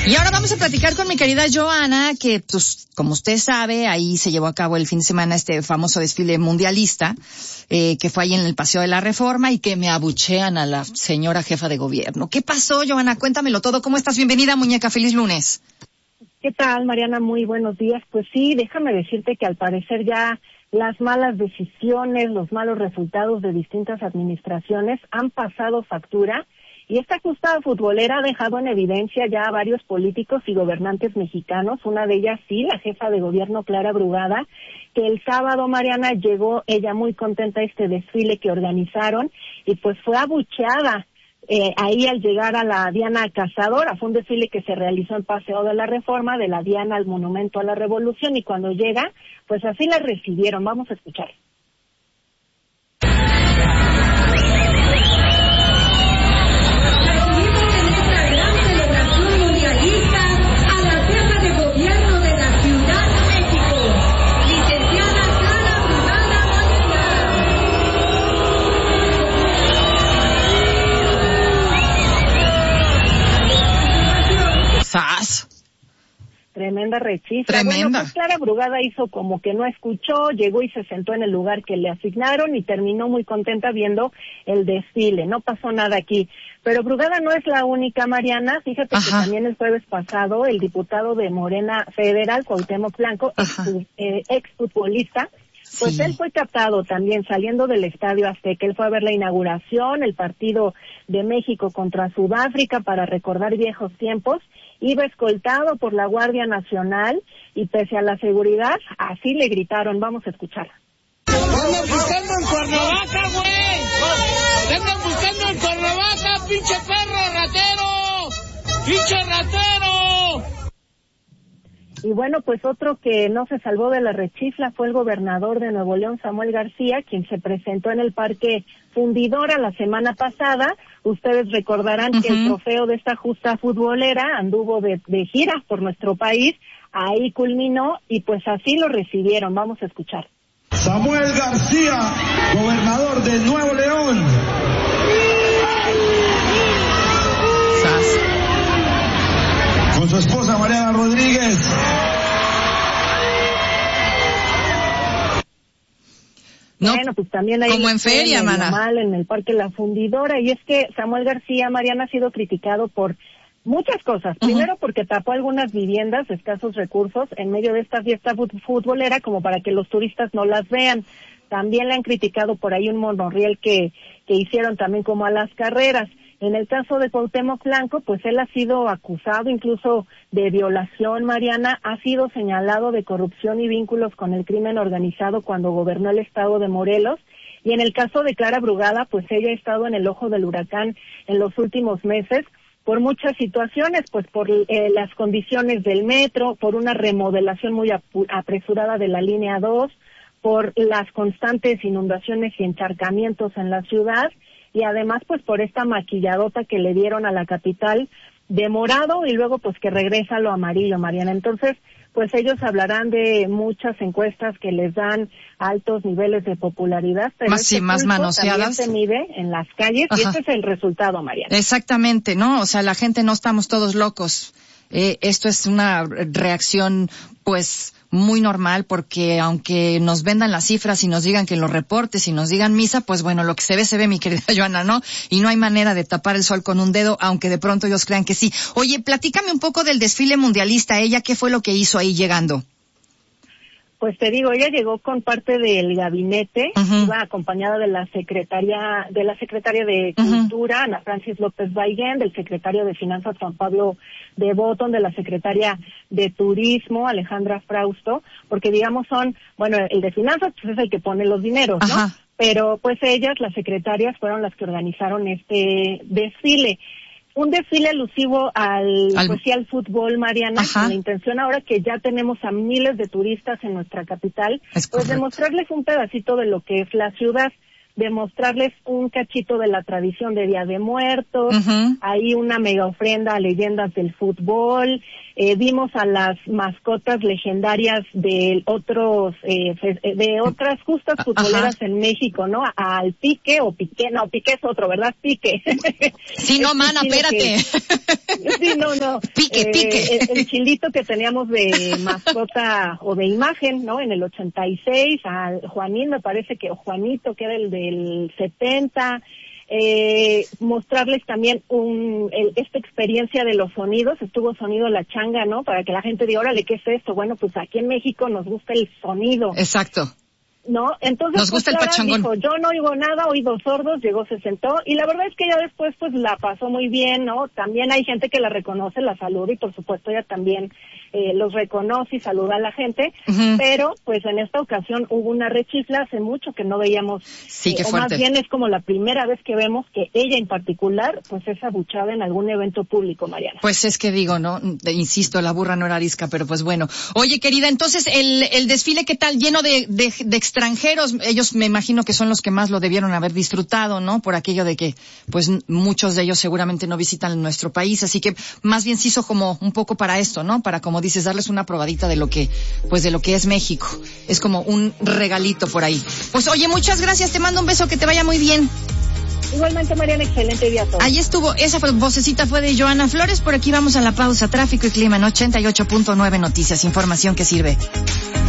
Y ahora vamos a platicar con mi querida Joana, que pues como usted sabe, ahí se llevó a cabo el fin de semana este famoso desfile mundialista, que fue ahí en el Paseo de la Reforma y que me abuchean a la señora jefa de gobierno. ¿Qué pasó, Joana? Cuéntamelo todo. ¿Cómo estás? Bienvenida, muñeca. Feliz lunes. ¿Qué tal, Mariana? Muy buenos días. Pues sí, déjame decirte que al parecer ya las malas decisiones, los malos resultados de distintas administraciones han pasado factura. Y esta justa futbolera ha dejado en evidencia ya a varios políticos y gobernantes mexicanos, una de ellas sí, la jefa de gobierno Clara Brugada, que el sábado, Mariana, llegó ella muy contenta a este desfile que organizaron y pues fue abucheada ahí al llegar a la Diana Cazadora. Fue un desfile que se realizó en Paseo de la Reforma, de la Diana al Monumento a la Revolución, y cuando llega, pues así la recibieron. Vamos a escuchar. ¡Sas! Tremenda rechifla. Tremenda. Bueno, pues Clara Brugada hizo como que no escuchó, llegó y se sentó en el lugar que le asignaron y terminó muy contenta viendo el desfile. No pasó nada aquí. Pero Brugada no es la única, Mariana. Fíjate que también el jueves pasado el diputado de Morena Federal, Cuauhtémoc Blanco, exfutbolista, pues sí, él fue captado también saliendo del Estadio Azteca. Él fue a ver la inauguración, el partido de México contra Sudáfrica para recordar viejos tiempos. Iba escoltado por la Guardia Nacional y pese a la seguridad, así le gritaron. Vamos a escuchar. ¡Te andan buscando en Cuernavaca, güey! ¡Te andan buscando en Cuernavaca, pinche perro ratero! ¡Pinche ratero! Y bueno, pues otro que no se salvó de la rechifla fue el gobernador de Nuevo León, Samuel García, quien se presentó en el Parque Fundidora la semana pasada. Ustedes recordarán que el trofeo de esta justa futbolera anduvo de gira por nuestro país, ahí culminó y pues así lo recibieron. Vamos a escuchar. Samuel García, gobernador de Nuevo León. Con su esposa Mariana Rodríguez. No, bueno, pues también hay como en feria, mana. En el Parque La Fundidora, y es que Samuel García, Mariana, ha sido criticado por muchas cosas. Primero porque tapó algunas viviendas de escasos recursos en medio de esta fiesta futbolera como para que los turistas no las vean. También le han criticado por ahí un monorriel que hicieron también como a las carreras. En el caso de Cuauhtémoc Blanco, pues él ha sido acusado incluso de violación, Mariana, ha sido señalado de corrupción y vínculos con el crimen organizado cuando gobernó el estado de Morelos. Y en el caso de Clara Brugada, pues ella ha estado en el ojo del huracán en los últimos meses por muchas situaciones, pues por las condiciones del metro, por una remodelación muy apresurada de la línea 2, por las constantes inundaciones y encharcamientos en la ciudad, y además pues por esta maquilladota que le dieron a la capital de morado y luego pues que regresa a lo amarillo, Mariana. Entonces, pues ellos hablarán de muchas encuestas que les dan altos niveles de popularidad, pero más manoseadas también se mide en las calles. Y este es el resultado, Mariana. Exactamente, ¿no? O sea, la gente no estamos todos locos. Esto es una reacción, pues, muy normal, porque aunque nos vendan las cifras y nos digan que los reportes y nos digan misa, pues bueno, lo que se ve, mi querida Joana, ¿no? Y no hay manera de tapar el sol con un dedo, aunque de pronto ellos crean que sí. Oye, platícame un poco del desfile mundialista. ¿Ella qué fue lo que hizo ahí llegando? Pues te digo, ella llegó con parte del gabinete, iba acompañada de la secretaria de Cultura, Ana Francis López Baigén, del secretario de Finanzas, Juan Pablo de Botton, de la secretaria de Turismo, Alejandra Frausto, porque digamos son, bueno, el de Finanzas pues es el que pone los dineros, ¿no? Pero pues ellas, las secretarias, fueron las que organizaron este desfile. Un desfile alusivo al fútbol, Mariana, con la intención ahora que ya tenemos a miles de turistas en nuestra capital, pues demostrarles un pedacito de lo que es la ciudad, demostrarles un cachito de la tradición de Día de Muertos, hay una mega ofrenda a leyendas del fútbol, vimos a las mascotas legendarias de otras justas futboleras en México, ¿no? Al Pique Piqué es otro, ¿verdad? Pique. Sí, no, mana, espérate. Sí, no, No. Pique. El chilito que teníamos de mascota o de imagen, ¿no? En el 86, al Juanín, me parece que, o Juanito, que era el del 70, mostrarles también esta experiencia de los sonidos. Estuvo Sonido La Changa, ¿no? Para que la gente diga, órale, ¿qué es esto? Bueno, pues aquí en México nos gusta el sonido. Exacto. ¿No? Entonces, nos gusta pues, el pachangón. dijo, yo no oigo nada, oídos sordos, llegó, se sentó, y la verdad es que ella después, pues, la pasó muy bien, ¿no? También hay gente que la reconoce, la saluda, y por supuesto ella también los reconoce y saluda a la gente, pero, pues, en esta ocasión hubo una rechifla, hace mucho que no veíamos, sí, qué o fuerte. más bien es como la primera vez que vemos que ella en particular, pues, es abuchada en algún evento público, Mariana. Pues es que digo, ¿no? Insisto, la burra no era arisca, pero pues bueno. Oye, querida, entonces, el desfile, ¿qué tal? Lleno de extranjeros. Ellos me imagino que son los que más lo debieron haber disfrutado, ¿no? Por aquello de que, pues, muchos de ellos seguramente no visitan nuestro país, así que más bien se hizo como un poco para esto, ¿no? Para, como dices, darles una probadita de lo que es México. Es como un regalito por ahí. Pues, oye, muchas gracias, te mando un beso, que te vaya muy bien. Igualmente, Mariana, excelente día a todos. Ahí estuvo, esa vocecita fue de Joana Flores. Por aquí vamos a la pausa. Tráfico y clima en 88.9 Noticias, información que sirve.